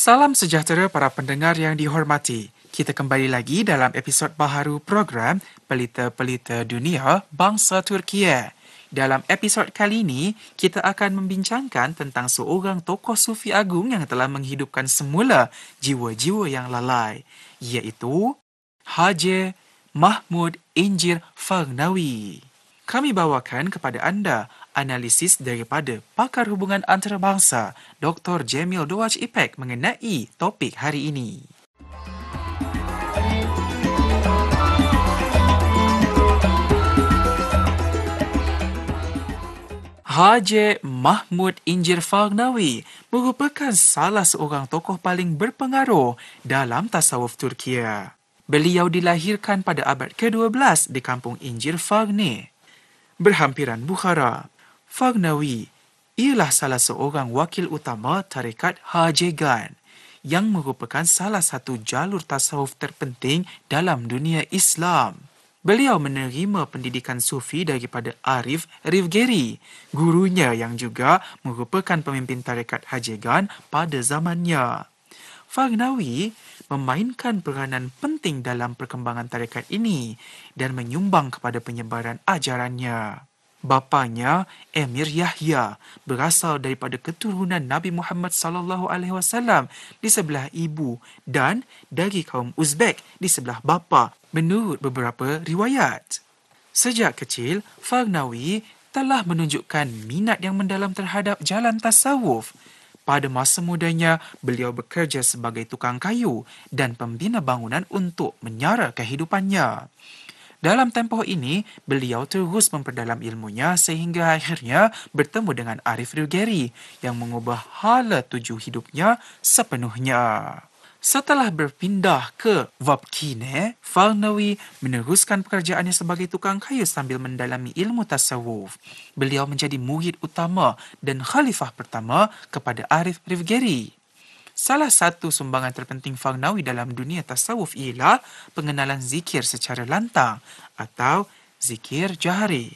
Salam sejahtera para pendengar yang dihormati. Kita kembali lagi dalam episod baharu program Pelita-Pelita Dunia Bangsa Turkiye. Dalam episod kali ini, kita akan membincangkan tentang seorang tokoh sufi agung yang telah menghidupkan semula jiwa-jiwa yang lalai, iaitu Haji Mahmud Injir Fargnawi. Kami bawakan kepada anda analisis daripada pakar hubungan antarabangsa Dr. Jamil Dowaj Ipek mengenai topik hari ini. Haji Mahmud Injir Fargnawi merupakan salah seorang tokoh paling berpengaruh dalam tasawuf Turkiye. Beliau dilahirkan pada abad ke-12 di kampung Injir Fargni, berhampiran Bukhara. Fargnawi ialah salah seorang wakil utama tarekat Hajegan yang merupakan salah satu jalur tasawuf terpenting dalam dunia Islam. Beliau menerima pendidikan sufi daripada Arif Rivgeri, gurunya yang juga merupakan pemimpin tarekat Hajegan pada zamannya. Fargnawi memainkan peranan penting dalam perkembangan tarekat ini dan menyumbang kepada penyebaran ajarannya. Bapanya, Emir Yahya, berasal daripada keturunan Nabi Muhammad SAW di sebelah ibu dan dari kaum Uzbek di sebelah bapa menurut beberapa riwayat. Sejak kecil, Fargnawi telah menunjukkan minat yang mendalam terhadap jalan tasawuf. Pada masa mudanya, beliau bekerja sebagai tukang kayu dan pembina bangunan untuk menyara kehidupannya. Dalam tempoh ini, beliau terus memperdalam ilmunya sehingga akhirnya bertemu dengan Arif Rivgeri yang mengubah hala tuju hidupnya sepenuhnya. Setelah berpindah ke Vabkine, Fargnawi meneruskan pekerjaannya sebagai tukang kayu sambil mendalami ilmu tasawuf. Beliau menjadi murid utama dan khalifah pertama kepada Arif Rivgeri. Salah satu sumbangan terpenting Fargnawi dalam dunia tasawuf ialah pengenalan zikir secara lantang atau zikir jahari.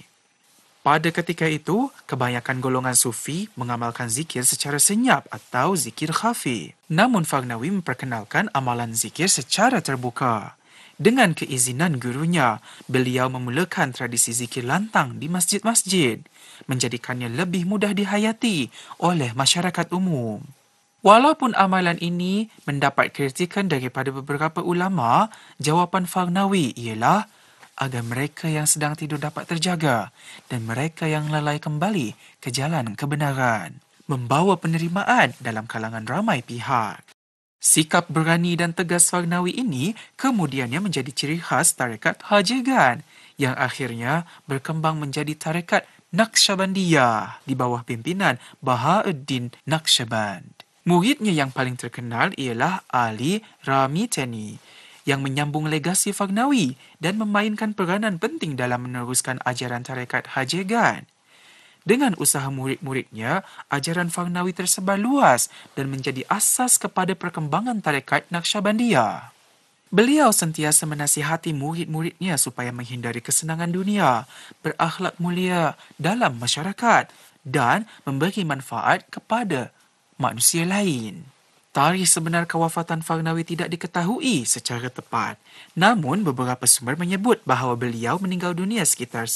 Pada ketika itu, kebanyakan golongan sufi mengamalkan zikir secara senyap atau zikir khafi. Namun Fargnawi memperkenalkan amalan zikir secara terbuka. Dengan keizinan gurunya, beliau memulakan tradisi zikir lantang di masjid-masjid, menjadikannya lebih mudah dihayati oleh masyarakat umum. Walaupun amalan ini mendapat kritikan daripada beberapa ulama, jawapan Fargnawi ialah agar mereka yang sedang tidur dapat terjaga dan mereka yang lalai kembali ke jalan kebenaran, membawa penerimaan dalam kalangan ramai pihak. Sikap berani dan tegas Fargnawi ini kemudiannya menjadi ciri khas tarekat Hajegan yang akhirnya berkembang menjadi tarekat Naqsyabandiyah di bawah pimpinan Bahauddin Naqsyaband. Muridnya yang paling terkenal ialah Ali Ramitani yang menyambung legasi Fargnawi dan memainkan peranan penting dalam meneruskan ajaran tarekat Hajegan. Dengan usaha murid-muridnya, ajaran Fargnawi tersebar luas dan menjadi asas kepada perkembangan tarekat Naqsyabandiyah. Beliau sentiasa menasihati murid-muridnya supaya menghindari kesenangan dunia, berakhlak mulia dalam masyarakat dan memberi manfaat kepada manusia lain. Tarikh sebenar kewafatan Fargnawi tidak diketahui secara tepat. Namun, beberapa sumber menyebut bahawa beliau meninggal dunia sekitar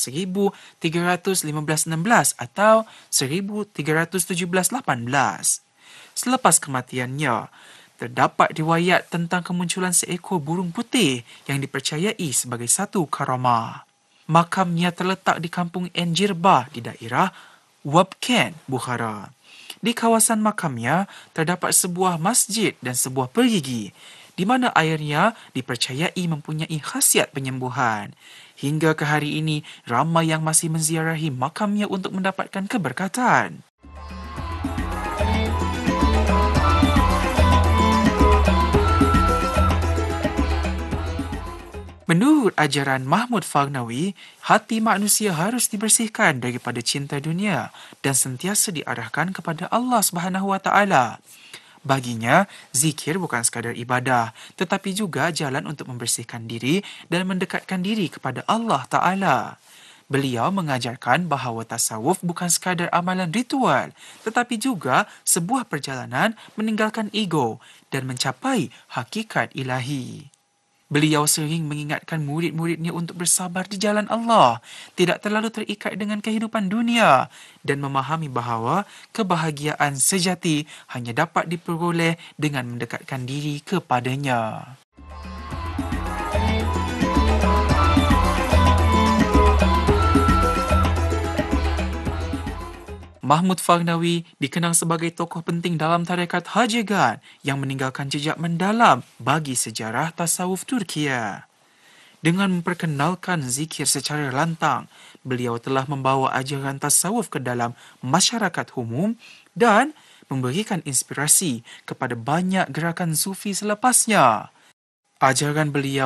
1315-16 atau 1317-18. Selepas kematiannya, terdapat riwayat tentang kemunculan seekor burung putih yang dipercayai sebagai satu karamah. Makamnya terletak di kampung Enjirbah di daerah Wabken, Bukhara. Di kawasan makamnya terdapat sebuah masjid dan sebuah perigi, di mana airnya dipercayai mempunyai khasiat penyembuhan. Hingga ke hari ini, ramai yang masih menziarahi makamnya untuk mendapatkan keberkatan. Menurut ajaran Mahmud Fargnawi, hati manusia harus dibersihkan daripada cinta dunia dan sentiasa diarahkan kepada Allah SWT. Baginya, zikir bukan sekadar ibadah, tetapi juga jalan untuk membersihkan diri dan mendekatkan diri kepada Allah Ta'ala. Beliau mengajarkan bahawa tasawuf bukan sekadar amalan ritual, tetapi juga sebuah perjalanan meninggalkan ego dan mencapai hakikat ilahi. Beliau sering mengingatkan murid-muridnya untuk bersabar di jalan Allah, tidak terlalu terikat dengan kehidupan dunia, dan memahami bahawa kebahagiaan sejati hanya dapat diperoleh dengan mendekatkan diri kepadanya. Mahmud Fargnawi dikenal sebagai tokoh penting dalam tarekat Hajegan yang meninggalkan jejak mendalam bagi sejarah tasawuf Turkiye. Dengan memperkenalkan zikir secara lantang, beliau telah membawa ajaran tasawuf ke dalam masyarakat umum dan memberikan inspirasi kepada banyak gerakan sufi selepasnya. Ajaran beliau